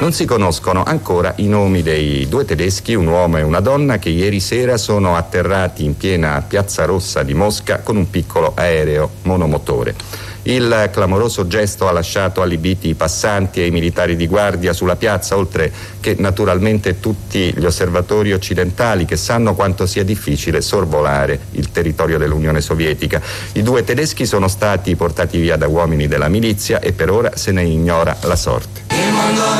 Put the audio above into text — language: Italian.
Non si conoscono ancora i nomi dei due tedeschi, un uomo e una donna, che ieri sera sono atterrati in piena Piazza Rossa di Mosca con un piccolo aereo monomotore. Il clamoroso gesto ha lasciato allibiti i passanti e i militari di guardia sulla piazza, oltre che naturalmente tutti gli osservatori occidentali che sanno quanto sia difficile sorvolare il territorio dell'Unione Sovietica. I due tedeschi sono stati portati via da uomini della milizia e per ora se ne ignora la sorte.